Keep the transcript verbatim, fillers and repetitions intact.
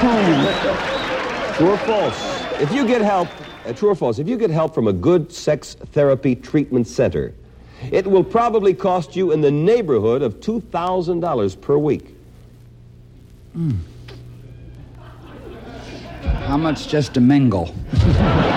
True or false? If you get help, uh, true or false, if you get help from a good sex therapy treatment center, it will probably cost you in the neighborhood of two thousand dollars per week. Mm. How much just to mingle?